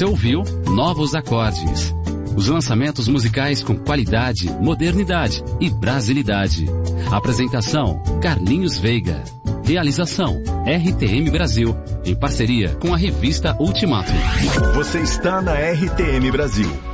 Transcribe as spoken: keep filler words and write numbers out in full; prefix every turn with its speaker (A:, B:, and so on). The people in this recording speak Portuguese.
A: Você ouviu Novos Acordes. Os lançamentos musicais com qualidade, modernidade e brasilidade. Apresentação, Carlinhos Veiga. Realização, R T M Brasil, em parceria com a revista Ultimato.
B: Você está na R T M Brasil.